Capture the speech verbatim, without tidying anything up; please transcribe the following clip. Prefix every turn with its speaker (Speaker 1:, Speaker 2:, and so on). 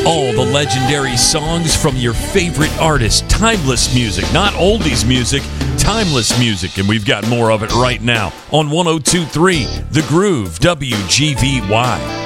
Speaker 1: All the legendary songs from your favorite artists. Timeless music, not oldies music, timeless music. And we've got more of it right now on one oh two point three The Groove, W G V Y.